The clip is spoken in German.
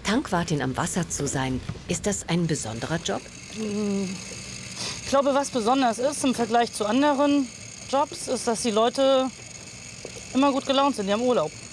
Tankwartin am Wasser zu sein, ist das ein besonderer Job? Ich glaube, was besonders ist im Vergleich zu anderen Jobs, ist, dass die Leute immer gut gelaunt sind. Die haben Urlaub.